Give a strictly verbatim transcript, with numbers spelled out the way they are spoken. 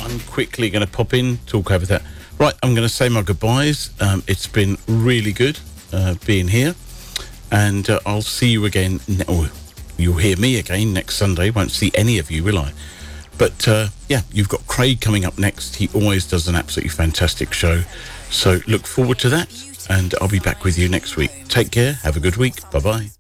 I'm quickly going to pop in, talk over that. Right, I'm going to say my goodbyes. Um, it's been really good uh, being here. And uh, I'll see you again. Ne- oh, you'll hear me again next Sunday. Won't see any of you, will I? But, uh, yeah, you've got Craig coming up next. He always does an absolutely fantastic show. So look forward to that. And I'll be back with you next week. Take care. Have a good week. Bye-bye.